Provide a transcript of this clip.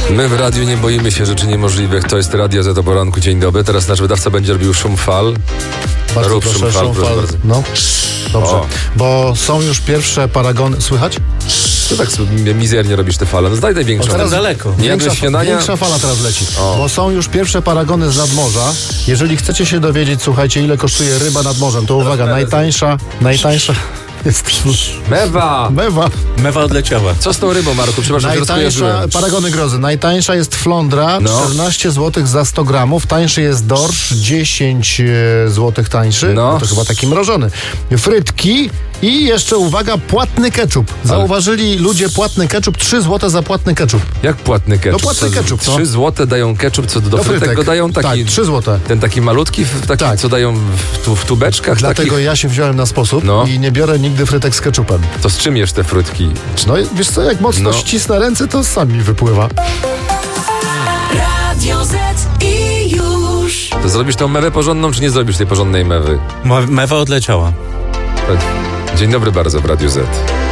My w radiu nie boimy się rzeczy niemożliwych. To jest Radio Z o poranku. Dzień dobry. Teraz nasz wydawca będzie robił szum fal. Bardzo Rób proszę, szum fal, proszę bardzo. No, dobrze. O. Bo są już pierwsze paragony. Słychać? Ty tak sobie mizernie robisz te fale. No zdaj największą. Teraz daleko. Nie jadłeś śniadania? Większa fala teraz leci. O. Bo są już pierwsze paragony z nadmorza. Jeżeli chcecie się dowiedzieć, słuchajcie, ile kosztuje ryba nad morzem, to uwaga, najtańsza jest Mewa! mewa. Mewa odleciała. Co z tą rybą, Marku? Przepraszam, że Najtańsza, rozkojarzyłem. paragony grozy. Najtańsza jest flądra, No. 14 zł za 100 gramów. Tańszy jest dorsz, 10 zł tańszy. No. To chyba taki mrożony. Frytki i jeszcze, uwaga, płatny ketchup. Zauważyli ludzie płatny ketchup, 3 zł za płatny ketchup. Jak płatny ketchup? No płatny ketchup, no. 3 zł dają ketchup, co do frytek go dają taki... Tak, 3 zł. Ten taki malutki, taki, Tak. co dają w tubeczkach Dlatego takich. ja się wziąłem na sposób No. i nie biorę nigdy frytek z ketchupem. To z czym jesz te frytki? No wiesz co, jak mocno No. ścisnę ręce, to sam mi wypływa. Radio Z i już. To zrobisz tą mewę porządną, czy nie zrobisz tej porządnej mewy? Mewa odleciała. Dzień dobry bardzo w Radiu Z.